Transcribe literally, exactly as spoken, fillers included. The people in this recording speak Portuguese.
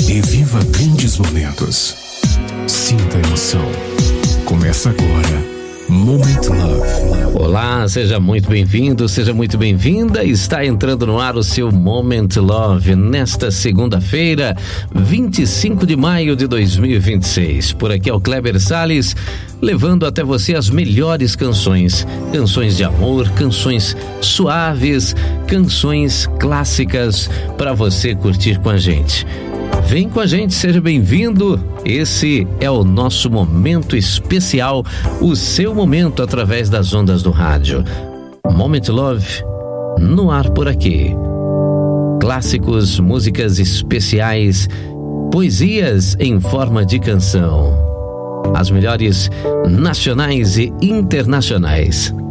e viva grandes momentos. Sinta a emoção. Começa agora Moment Love. Olá, seja muito bem-vindo, seja muito bem-vinda. Está entrando no ar o seu Moment Love nesta segunda-feira, vinte e cinco de maio de dois mil e vinte e seis. Por aqui é o Kleber Salles, levando até você as melhores canções. Canções de amor, canções suaves, canções clássicas para você curtir com a gente. Vem com a gente, seja bem-vindo. Esse é o nosso momento especial, o seu momento através das ondas do rádio. Moment Love, no ar por aqui. Clássicos, músicas especiais, poesias em forma de canção. As melhores nacionais e internacionais.